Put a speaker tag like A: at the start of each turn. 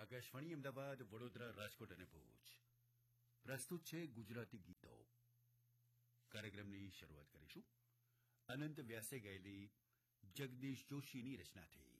A: આકાશવાણી અમદાવાદ, વડોદરા, રાજકોટ અને ભુજ પ્રસ્તુત છે ગુજરાતી ગીતો. કાર્યક્રમની શરૂઆત કરીશું અનંત વ્યાસે ગાયેલી જગદીશ જોશીની રચનાથી.